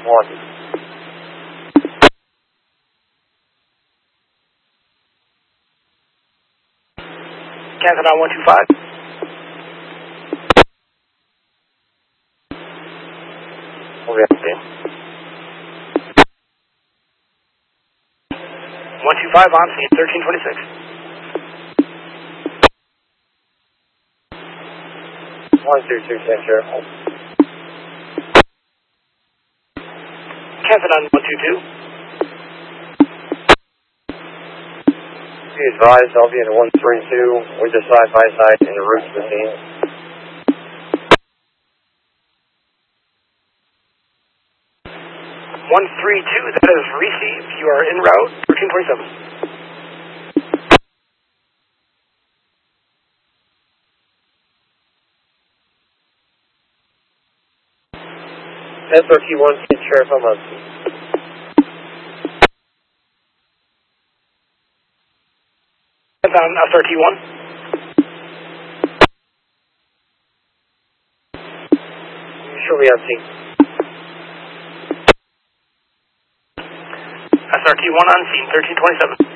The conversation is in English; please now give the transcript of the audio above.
1. Cancel on 125. We'll be up to 125 on scene, 1326. 122, Sheriff. Cancel on 122. Be advised, I'll be in 132 with the side-by-side in the route to the scene. 132, that is received. You are en route, 1327. SRT-1, Sheriff, I'm on scene. On SRT-1. Show me on scene. SRT-1 on scene, 1327.